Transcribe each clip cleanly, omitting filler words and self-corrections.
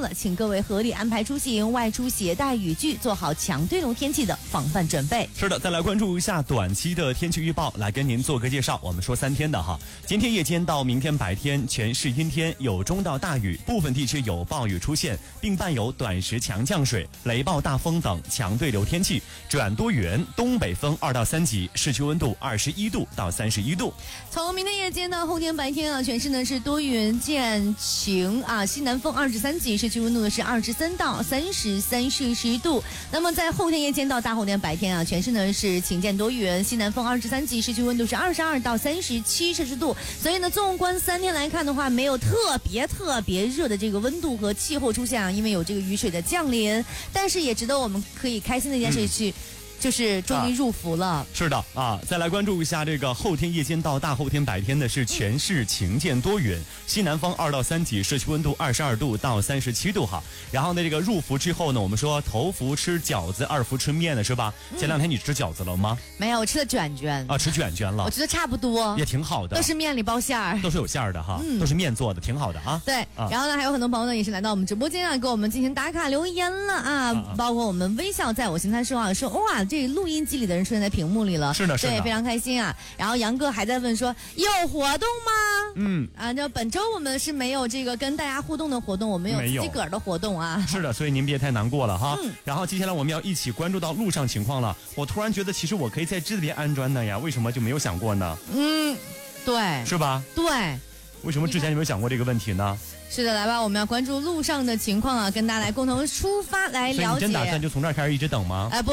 了，请各位合理安排出行，外出携带雨具，做好强对流天气的防范准备。 是的，再来关注一下短期的天气预报，来跟您做个介绍。我们说3天的哈，今天夜间到明天白天全是阴天，有中到大雨，部分地区有暴雨出现，并伴有短时强降水、雷暴大风等强对流天气，转多云，东北风2到3级，市区温度21度到31度。 从明天夜间到后天白天啊，全市呢是多云见晴啊，西南风23级，市区温度呢是23到33摄氏度。那么在后天夜间到大后天白天啊，全市呢是晴见多云，西南风23级，市区温度是22到37摄氏度。所以呢，纵观3天来看的话，没有特别热的这个温度和气候出现啊，因为有这个雨水的降临，但是也值得我们可以开心的一件事去。就是终于入伏了， 是的啊，再来关注一下这个后天夜间到大后天白天的是全市晴见多云，西南风2到3级，市区温度22度到37度哈。然后呢，这个入伏之后呢，我们说头伏吃饺子，二伏吃面的是吧？前2天你吃饺子了吗？ 没有，我吃的卷卷啊，吃卷卷了， 我觉得差不多， 也挺好的， 都是面里包馅儿， 都是有馅儿的哈，都是面做的，挺好的啊。 对，然后呢，还有很多朋友呢也是来到我们直播间啊，给我们进行打卡留言了啊，包括我们微笑在我心态说啊，说哇，这录音机里的人出现在屏幕里了， 是的，是的， 对，非常开心啊。然后杨哥还在问说有活动吗？就本周我们是没有这个跟大家互动的活动，我们有自己个儿的活动啊。 是的，所以您别太难过了哈。然后接下来我们要一起关注到路上情况了。我突然觉得其实我可以在这边安装的呀，为什么就没有想过呢？ 对， 是吧？ 对。 为什么之前你没有想过这个问题呢？ 是的，来吧，我们要关注路上的情况啊，跟大家来共同出发来了解。 所以你真打算就从这儿开始一直等吗？ 不，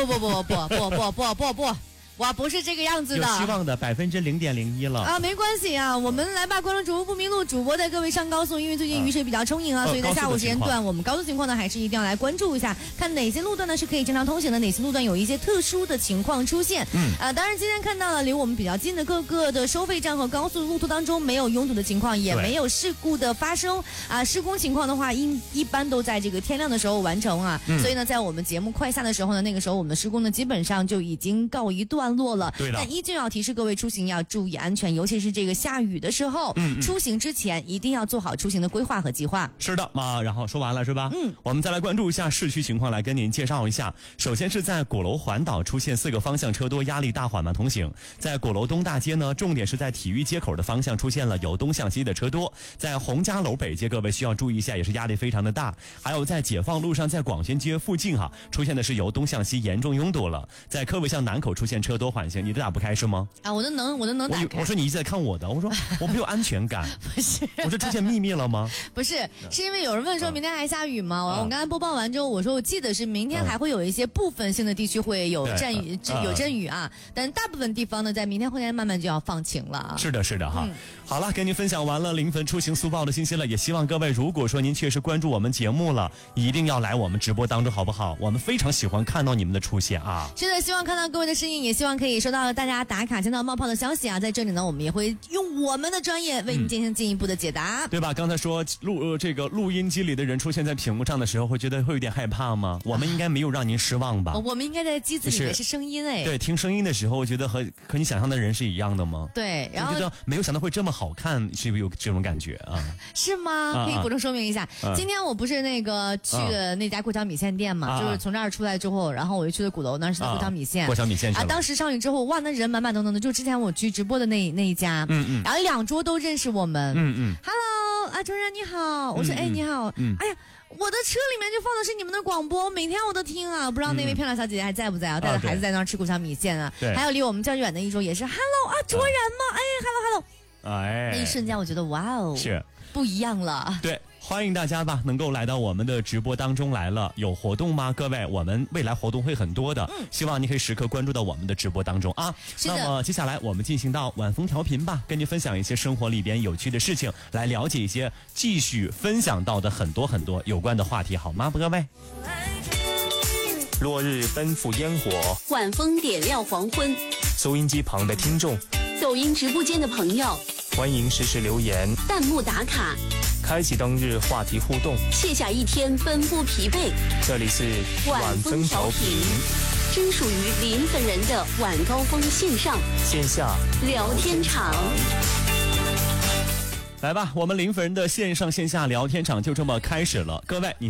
我不是这个样子的， 有希望的0.01%了啊，没关系啊，我们来吧，关注主播不迷路，主播带各位上高速，因为最近雨水比较充盈啊，所以在下午时间段，我们高速情况呢还是一定要来关注一下，看哪些路段呢是可以正常通行的，哪些路段有一些特殊的情况出现。当然今天看到了离我们比较近的各个的收费站和高速路途当中没有拥堵的情况，也没有事故的发生啊，施工情况的话一般都在这个天亮的时候完成啊，所以呢，在我们节目快下的时候呢，那个时候我们的施工呢基本上就已经告一段落了。 对的， 但依旧要提示各位出行要注意安全，尤其是这个下雨的时候，出行之前一定要做好出行的规划和计划。 是的嘛，然后说完了是吧？我们再来关注一下市区情况，来跟您介绍一下。首先是在鼓楼环岛出现4个方向车多，压力大，缓慢通行。在鼓楼东大街呢，重点是在体育街口的方向出现了由东向西的车多。在洪家楼北街，各位需要注意一下，也是压力非常的大。还有在解放路上，在广宣街附近出现的是由东向西严重拥堵了。在科委巷南口出现车多缓行，你都打不开是吗？ 啊，我都能打开。 我说你一直在看我的，我说我没有安全感。 不是， 我说之前秘密了吗？ 不是，是因为有人问说明天还下雨吗？我刚才播报完之后，我说我记得是明天还会有一些部分性的地区会有阵雨啊，但大部分地方呢，在明天后天慢慢就要放晴了。 是的，是的哈。好了，跟您分享完了临汾出行速报的信息了，也希望各位如果说您确实关注我们节目了，一定要来我们直播当中好不好？我们非常喜欢看到你们的出现啊。是的，希望看到各位的身影，也希望可以收到大家打卡见到冒泡的消息啊。在这里呢，我们也会用我们的专业为您进行进一步的解答， 对吧？刚才说这个录音机里的人出现在屏幕上的时候，会觉得会有点害怕吗？我们应该没有让您失望吧？ 我们应该在机子里面是声音哎。 对，听声音的时候，我觉得和你想象的人是一样的吗？ 对，然后觉得没有想到会这么好看，是不是有这种感觉啊？ 是吗？可以补充说明一下。今天我不是那个去的那家过桥米线店嘛，就是从这儿出来之后，然后我就去了鼓楼，那是过桥米线。 过桥米线啊，当时上去之后，哇，那人满满当当的，就之前我去直播的那一家，然后2桌都认识我们，Hello， 啊，主任你好，我说哎你好，哎呀。我的车里面就放的是你们的广播，每天我都听啊，不知道那位漂亮小姐姐还在不在啊？带着孩子在那儿吃过桥米线啊。还有离我们较远的一桌也是 ，Hello 啊，卓然吗？哎 ，Hello， 哎，那一瞬间我觉得哇哦， 是不一样了。 对。欢迎大家吧，能够来到我们的直播当中来了。有活动吗？各位，我们未来活动会很多的，希望你可以时刻关注到我们的直播当中啊。那么接下来我们进行到晚风调频吧，跟你分享一些生活里边有趣的事情，来了解一些继续分享到的很多有关的话题，好吗？各位。 落日奔赴烟火， 晚风点亮黄昏。 收音机旁的听众， 抖音直播间的朋友， 欢迎实时留言、 弹幕打卡， 开启当日话题互动， 卸下一天奔波疲惫。 这里是晚风调频，专属于临汾人的晚高峰线上线下聊天场。 来吧，我们临汾人的线上线下聊天场就这么开始了，各位你